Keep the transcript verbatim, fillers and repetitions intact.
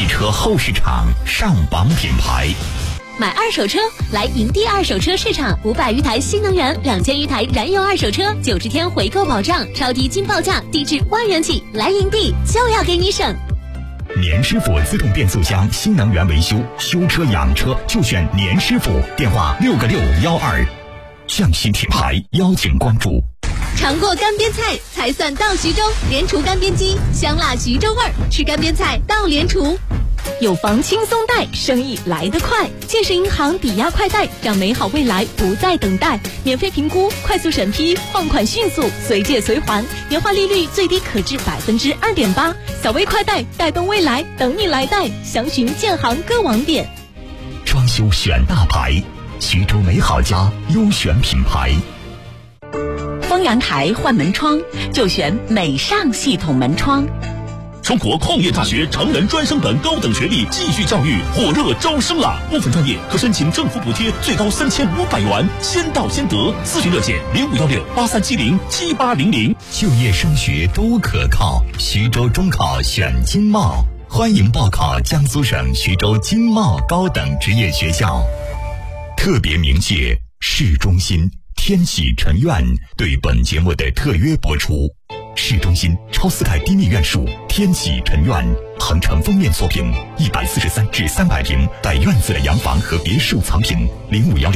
汽车后市场上榜品牌。 买二手车来营地二手车市场，五百余台新能源，两千余台燃油二手车，九十天回购保障，超低金报价，低至万元起。来营地就要给你省。 年师傅自动变速箱新能源维修，修车养车就选年师傅，电话六个六幺二。匠心品牌邀请关注。 尝过干煸菜才算到徐州，联厨干煸鸡，香辣徐州味儿，吃干煸菜到联厨。有房轻松贷，生意来得快。建设银行抵押快贷，让美好未来不再等待。免费评估，快速审批，放款迅速，随借随还，年化利率最低可至百分之二点八。小微快贷，带动未来，等你来贷。详询建行各网点。 装修选大牌，徐州美好家优选品牌。 丰阳台换门窗就选美尚系统门窗。 中国矿业大学成人专升本高等学历继续教育火热招生啦！部分专业可申请政府补贴最高三千五百元，先到先得。咨询热线零五幺六八三七零七八零零。 就业升学都可靠，徐州中考选经贸，欢迎报考江苏省徐州经贸高等职业学校。特别鸣谢市中心天喜城苑对本节目的特约播出。市中心超四代低密院墅天喜城苑，恒城封面作品，一百四十三至三百平带院子的洋房和别墅藏品，零五幺六